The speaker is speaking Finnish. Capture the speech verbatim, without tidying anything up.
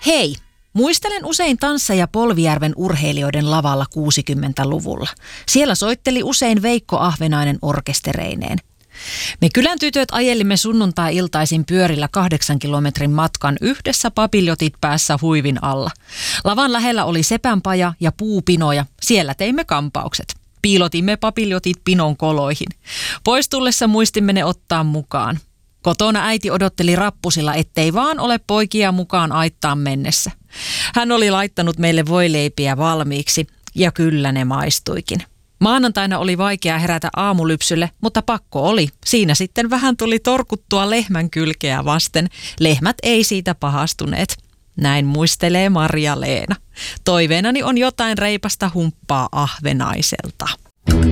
Hei! Muistelen usein Tansseja Polvijärven urheilijoiden lavalla kuusikymmentäluvulla. Siellä soitteli usein Veikko Ahvenainen orkestereineen. Me kylän tytöt ajelimme sunnuntai-iltaisin pyörillä kahdeksan kilometrin matkan yhdessä papiljotit päässä huivin alla. Lavan lähellä oli sepänpaja ja puupinoja. Siellä teimme kampaukset. Piilotimme papiljotit pinon koloihin. Pois tullessa muistimme ne ottaa mukaan. Kotona äiti odotteli rappusilla, ettei vaan ole poikia mukaan aittaan mennessä. Hän oli laittanut meille voileipiä valmiiksi ja kyllä ne maistuikin. Maanantaina oli vaikea herätä aamulypsylle, mutta pakko oli. Siinä sitten vähän tuli torkuttua lehmän kylkeä vasten. Lehmät ei siitä pahastuneet. Näin muistelee Marja-Leena. Toiveenani on jotain reipasta humppaa Ahvenaiselta.